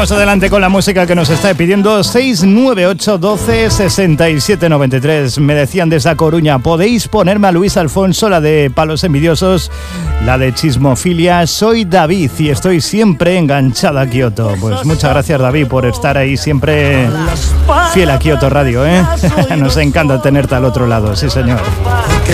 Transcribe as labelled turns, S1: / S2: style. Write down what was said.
S1: Seguimos adelante con la música que nos está pidiendo 698 12 67 93. Me decían desde A Coruña, podéis ponerme a Luis Alfonso, la de Palos Envidiosos, la de Chismofilia. Soy David y estoy siempre enganchada a Kioto. Pues muchas gracias, David, por estar ahí siempre fiel a Kioto Radio, ¿eh? Nos encanta tenerte al otro lado, sí señor.
S2: Que